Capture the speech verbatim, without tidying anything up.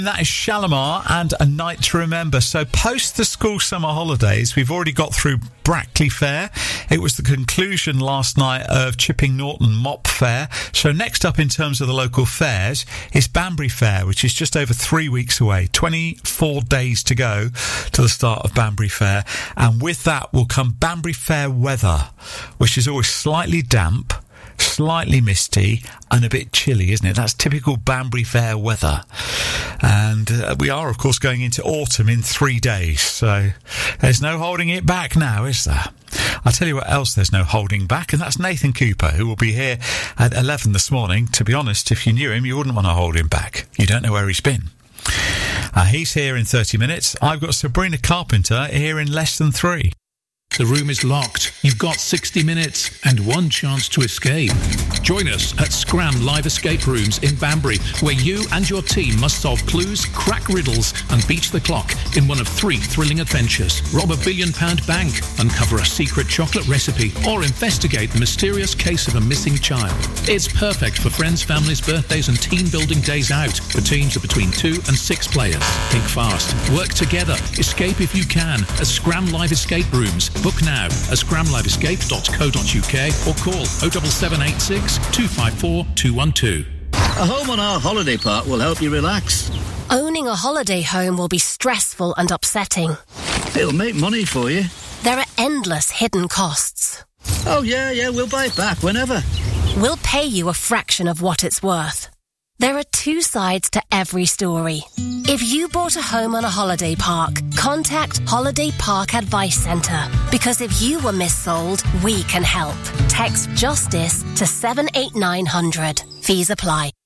That is Shalimar and A Night to Remember. So post the school summer holidays, we've already got through Brackley Fair. It was the conclusion last night of Chipping Norton Mop Fair. So next up in terms of the local fairs is Banbury Fair, which is just over three weeks away. twenty-four days to go to the start of Banbury Fair. And with that will come Banbury Fair weather, which is always slightly damp, slightly misty and a bit chilly, isn't it? That's typical Banbury Fair weather. And uh, we are, of course, going into autumn in three days. So there's no holding it back now, is there? I'll tell you what else there's no holding back, and that's Nathan Cooper, who will be here at eleven this morning. To be honest, if you knew him, you wouldn't want to hold him back. You don't know where he's been. Uh, he's here in thirty minutes. I've got Sabrina Carpenter here in less than three. The room is locked. You've got sixty minutes and one chance to escape. Join us at Scram Live Escape Rooms in Banbury, where you and your team must solve clues, crack riddles and beat the clock in one of three thrilling adventures. Rob a billion pound bank, uncover a secret chocolate recipe, or investigate the mysterious case of a missing child. It's perfect for friends, families, birthdays and team building days out for teams of between two and six players. Think fast, work together, escape if you can at Scram Live Escape Rooms. Book now at scram live escape dot co dot uk or call oh seven seven eight six, two five four, two one two. A home on our holiday park will help you relax. Owning a holiday home will be stressful and upsetting. It'll make money for you. There are endless hidden costs. Oh, yeah, yeah, we'll buy it back whenever. We'll pay you a fraction of what it's worth. There are two sides to every story. If you bought a home on a holiday park, contact Holiday Park Advice Centre. Because if you were missold, we can help. Text JUSTICE to seven eight nine hundred. Fees apply.